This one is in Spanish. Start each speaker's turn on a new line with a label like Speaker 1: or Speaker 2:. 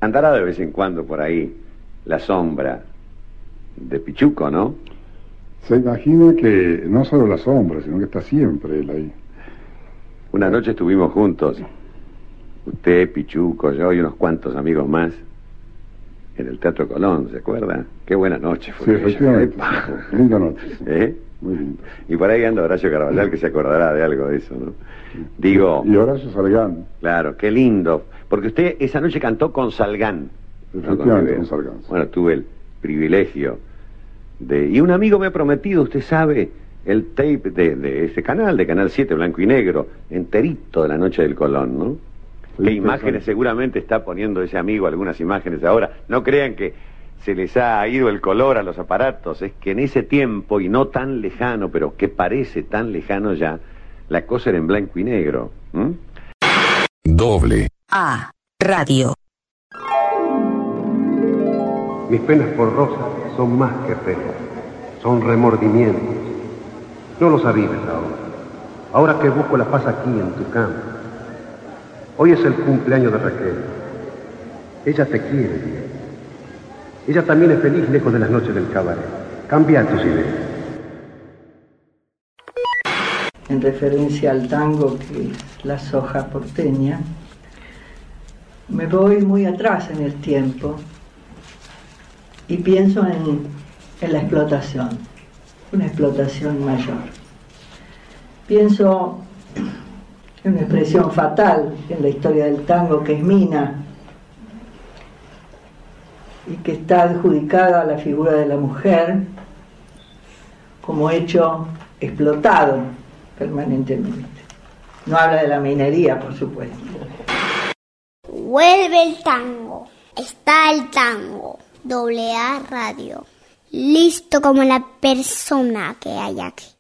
Speaker 1: Andará de vez en cuando por ahí la sombra de Pichuco, ¿no?
Speaker 2: Se imagina que no solo la sombra, sino que está siempre él ahí.
Speaker 1: Una noche estuvimos juntos, usted, Pichuco, yo y unos cuantos amigos más, en el Teatro Colón, ¿se acuerda? Qué buena noche fue.
Speaker 2: Sí, efectivamente. Linda noche.
Speaker 1: ¿Eh?
Speaker 2: Muy lindo.
Speaker 1: Y por ahí anda Horacio Carvajal, que se acordará de algo de eso, ¿no? Digo...
Speaker 2: Y Horacio Salgán.
Speaker 1: Claro, qué lindo. Porque usted esa noche cantó con Salgán.
Speaker 2: Efectivamente, con Salgán.
Speaker 1: Bueno, tuve el privilegio de... Y un amigo me ha prometido, usted sabe, el tape de ese canal, de Canal 7, blanco y negro, enterito de la noche del Colón, ¿no?
Speaker 2: Sí,
Speaker 1: ¿Qué imágenes seguramente está poniendo ese amigo? Algunas imágenes ahora. No crean que se les ha ido el color a los aparatos. Es que en ese tiempo, y no tan lejano, pero que parece tan lejano ya, la cosa era en blanco y negro.
Speaker 3: Doble
Speaker 4: A Radio.
Speaker 5: Mis penas por Rosa son más que penas, son remordimientos. No lo sabías ahora que busco la paz aquí en tu campo. Hoy es el cumpleaños de Raquel. Ella te quiere bien. Ella también es feliz lejos de las noches del cabaret. Cambia tus ideas.
Speaker 6: En referencia al tango, que es la soja porteña, me voy muy atrás en el tiempo y pienso en la explotación, una explotación mayor. Pienso en una expresión fatal en la historia del tango, que es mina, y que está adjudicada a la figura de la mujer como hecho explotado permanentemente. No habla de la minería, por supuesto.
Speaker 7: Vuelve el tango. Está el tango. AA Radio. Listo como la persona que hay aquí.